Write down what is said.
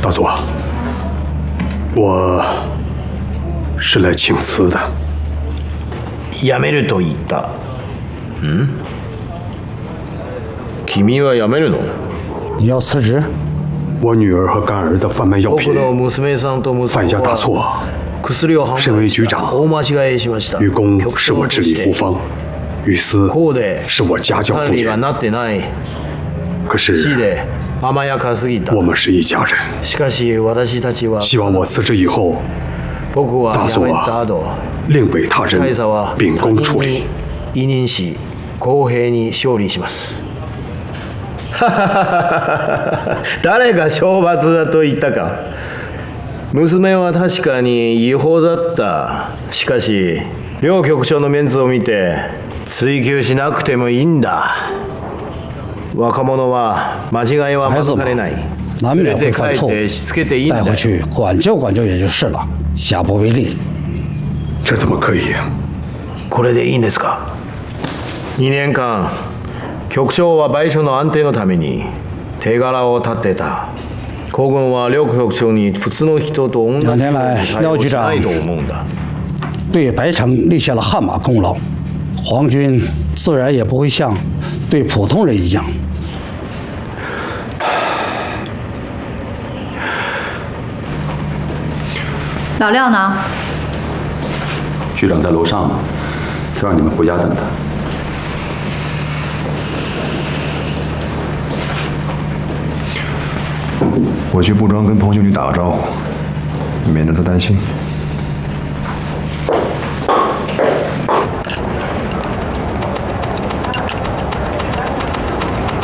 大佐，我是来请辞的。 辞めると言った。君は辞めるの？ 你要辞职？ 我女儿和干儿子贩卖药品，犯下大错。身为局长，于公是我治理无方，于私是我家教不严。可是我们是一家人。希望我辞职以后，大佐另为他人秉公处理。 誰が懲罰だと言ったか。娘は確かに違法だった。しかし両局長のメンツを見て追及しなくてもいいんだ。若者は間違いは免れない。 难免会犯错，带回去管教管教也就是了，下不为例。 这怎么可以呀？ これでいいんですか？2年間。局長は賠償の安定のために手柄を立てた。皇軍は廖局長に普通の人と同じ 2年来，廖局长对白城立下了汗马功劳，皇军自然也不会像对普通人一样。 老廖呢？ 局长在楼上呢，让你们回家等他。 我去布庄跟彭秀女打个招呼，免得她担心。